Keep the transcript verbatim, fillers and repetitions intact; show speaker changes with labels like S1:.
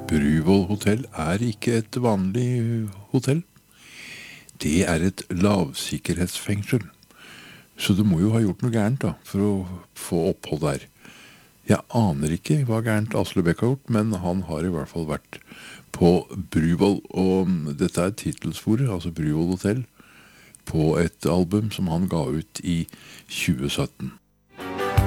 S1: Bruvoll hotell er ikke et vanlig hotell. Det er et lavsikkerhetsfengsel. Så du må jo ha gjort noe gærent da, for å få opphold der. Jeg aner ikke hva gærent Aslebekk har gjort, men han har i hvert fall vært på Bruvoll, og dette er titelsvoret, altså Bruvoll hotell, på et album som han ga ut i tjue sytten.